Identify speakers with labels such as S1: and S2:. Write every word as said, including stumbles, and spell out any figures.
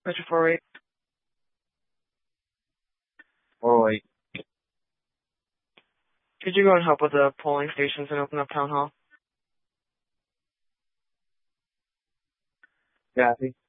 S1: Metro four eight.
S2: four oh eight.
S1: Could you go and help with the polling stations and open up town hall?
S2: Kathy.